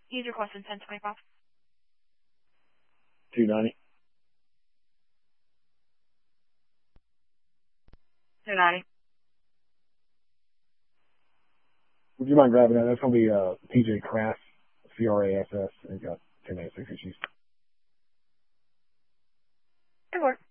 User requested 1025. 290. 290. Would you mind grabbing that? That's going to be PJ Crass, CRASS, and got 1086 issues. Good work.